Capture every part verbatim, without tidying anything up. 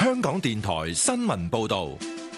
香港電台新聞報道。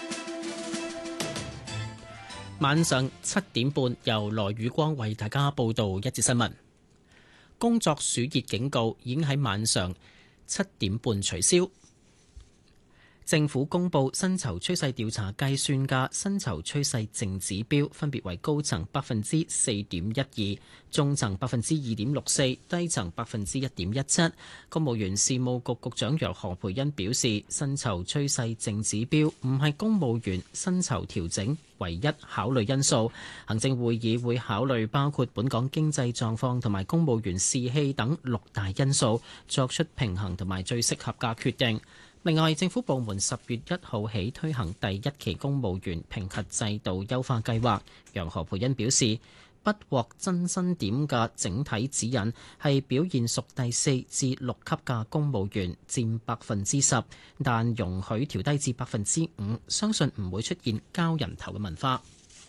晚上七點半，由羅宇光為大家報道一節新聞。工作暑熱警告已經喺晚上七點半取消。政府公布薪酬趨勢調查計算嘅薪酬趨勢淨指標，分別為高層百分之四點一二，中層百分之二點六四，低層百分之一點一七。公務員事務局局長楊何蓓茵表示，薪酬趨勢淨指標唔係公務員薪酬調整唯一考慮因素，行政會議會考慮包括本港經濟狀況同埋公務員士氣等六大因素，作出平衡同埋最適合嘅決定。另外，政府部門十月一號起推行第一期公務員評核制度優化計劃。楊何蓓茵表示，不獲增薪點嘅整體指引係表現屬第四至六級嘅公務員佔百分之十，但容許調低至百分之五，相信唔會出現交人頭嘅文化。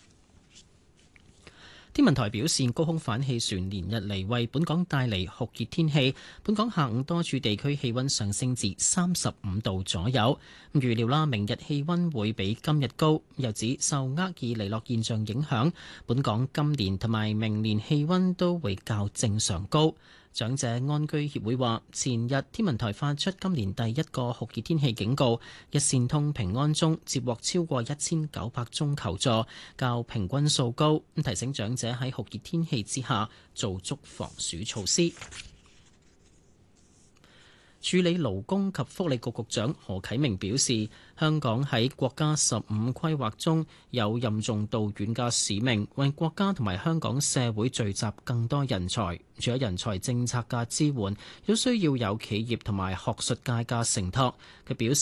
天文台表示，高空反氣旋連日嚟為本港帶嚟酷熱天氣，本港下午多處地區氣溫上升至三十五度左右。預料啦，明日氣溫會比今日高。又指受厄爾尼諾現象影響，本港今年同埋明年氣溫都會較正常高。長者安居協會話，前日天文台發出今年第一個酷熱天氣警告，一線通平安鐘接獲超過一千九百宗求助，較平均數高。提醒長者喺酷熱天氣之下做足防暑措施。處理勞工及福利局局長何啟明表示，香港喺國家十五規劃中有任重道遠嘅使命，為國家同埋香港社會聚集更多人才。除咗人才政策嘅支援，亦都需要有企業同埋學術界嘅承托。佢表示，